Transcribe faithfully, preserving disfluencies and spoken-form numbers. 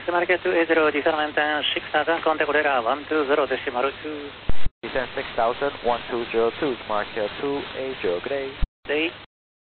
Market two eight zero, descent maintain six thousand, contact radar one two zero decimal two. Descent six thousand, one two zero two, Market two eight zero, good day. Day.